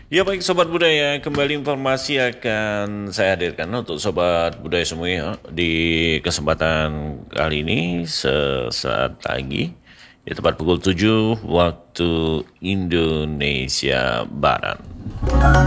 Ya baik Sobat Budaya, kembali informasi akan saya hadirkan untuk Sobat Budaya semua ya, di kesempatan kali ini sesaat lagi di tepat pukul 7 waktu Indonesia Barat.